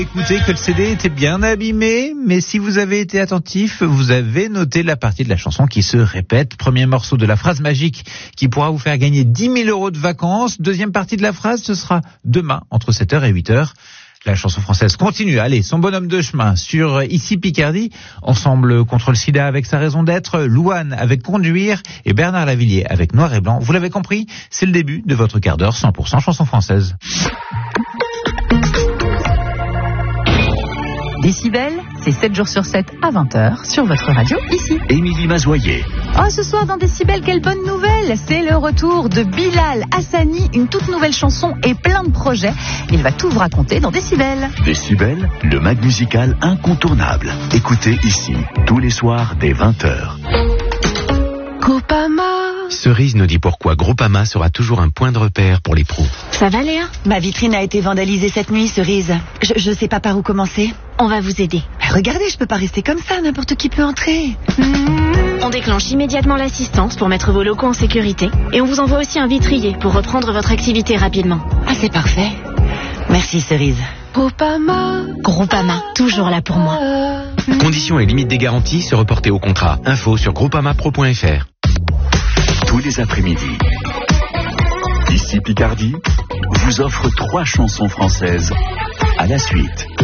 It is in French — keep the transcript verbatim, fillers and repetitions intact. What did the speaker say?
Écoutez que le C D était bien abîmé, mais si vous avez été attentif, vous avez noté la partie de la chanson qui se répète. Premier morceau de la phrase magique qui pourra vous faire gagner dix mille euros de vacances. Deuxième partie de la phrase, ce sera demain entre sept heures et huit heures. La chanson française continue. Allez, son bonhomme de chemin sur Ici Picardie. Ensemble contre le sida avec sa raison d'être. Louane avec Conduire et Bernard Lavilliers avec Noir et Blanc. Vous l'avez compris, c'est le début de votre quart d'heure cent pour cent chanson française. Décibel, c'est sept jours sur sept à vingt heures sur votre radio ici. Émilie Mazoyer. Oh, ce soir dans Décibel, quelle bonne nouvelle! C'est le retour de Bilal Hassani, une toute nouvelle chanson et plein de projets. Il va tout vous raconter dans Décibel. Décibel, le mag musical incontournable. Écoutez ici, tous les soirs dès vingt heures. Groupama. Cerise nous dit pourquoi Groupama sera toujours un point de repère pour les pros. Ça va, Léa? Ma vitrine a été vandalisée cette nuit, Cerise. Je, je sais pas par où commencer. On va vous aider. Regardez, je peux pas rester comme ça, n'importe qui peut entrer. On déclenche immédiatement l'assistance pour mettre vos locaux en sécurité. Et on vous envoie aussi un vitrier pour reprendre votre activité rapidement. Ah, c'est parfait. Merci, Cerise. Groupama. Groupama, toujours là pour moi. Conditions et limites des garanties se reporter au contrat. Info sur groupamapro point f r. Tous les après-midi, Ici Picardie vous offre trois chansons françaises à la suite.